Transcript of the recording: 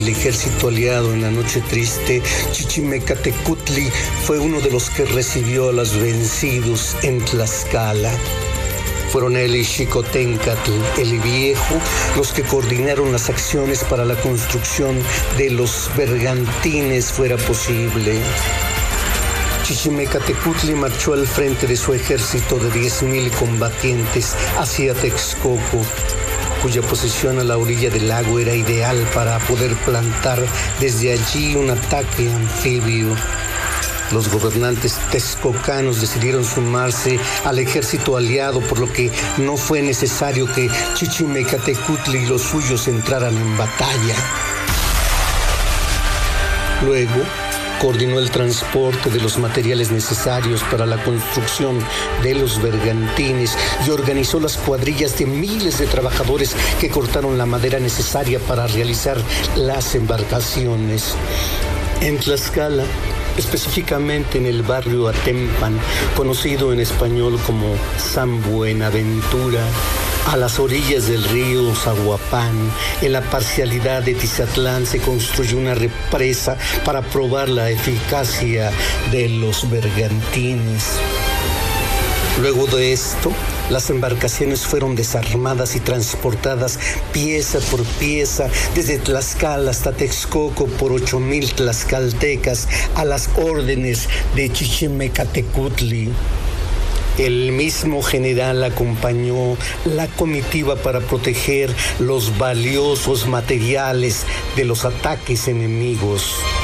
El ejército aliado en la noche triste, Chichimecatecutli fue uno de los que recibió a los vencidos en Tlaxcala. Fueron él y Xicoténcatl, el viejo, los que coordinaron las acciones para la construcción de los bergantines fuera posible. Chichimecatecutli marchó al frente de su ejército de 10,000 combatientes hacia Texcoco, cuya posición a la orilla del lago era ideal para poder plantar desde allí un ataque anfibio. Los gobernantes texcocanos decidieron sumarse al ejército aliado, por lo que no fue necesario que Chichimecatecutli y los suyos entraran en batalla. Luego, coordinó el transporte de los materiales necesarios para la construcción de los bergantines y organizó las cuadrillas de miles de trabajadores que cortaron la madera necesaria para realizar las embarcaciones. En Tlaxcala, específicamente en el barrio Atempan, conocido en español como San Buenaventura, a las orillas del río Zaguapán, en la parcialidad de Tizatlán, se construyó una represa para probar la eficacia de los bergantines. Luego de esto, las embarcaciones fueron desarmadas y transportadas pieza por pieza desde Tlaxcala hasta Texcoco por 8,000 tlaxcaltecas a las órdenes de Chichimecatecutli. El mismo general acompañó la comitiva para proteger los valiosos materiales de los ataques enemigos.